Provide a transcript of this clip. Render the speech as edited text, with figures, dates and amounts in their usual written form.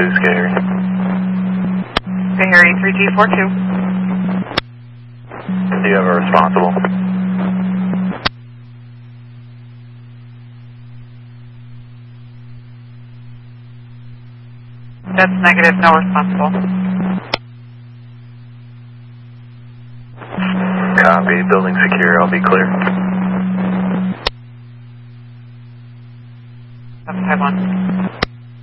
Who's Gary? Gary 3G42. Do you have a responsible? That's negative, no responsible. Copy, building secure, I'll be clear.